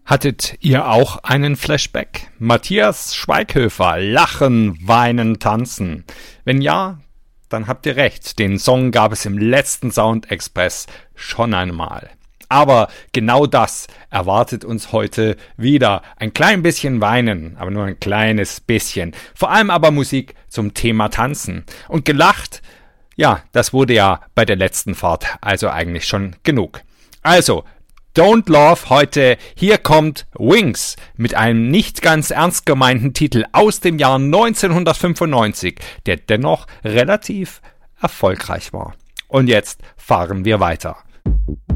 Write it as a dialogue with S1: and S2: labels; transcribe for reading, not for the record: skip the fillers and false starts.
S1: Hattet ihr auch einen Flashback? Matthias Schweighöfer, Lachen, Weinen, Tanzen. Wenn ja, dann habt ihr recht. Den Song gab es im letzten Sound Express schon einmal. Aber genau das erwartet uns heute wieder. Ein klein bisschen Weinen, aber nur ein kleines bisschen. Vor allem aber Musik zum Thema Tanzen. Und gelacht, ja, das wurde ja bei der letzten Fahrt also eigentlich schon genug. Also, Don't Love heute, hier kommt Wings mit einem nicht ganz ernst gemeinten Titel aus dem Jahr 1995, der dennoch relativ erfolgreich war. Und jetzt fahren wir weiter.